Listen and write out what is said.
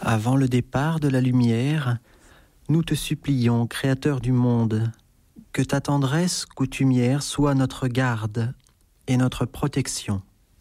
Avant le départ de la lumière, nous te supplions, Créateur du monde, que ta tendresse coutumière soit notre garde et notre protection.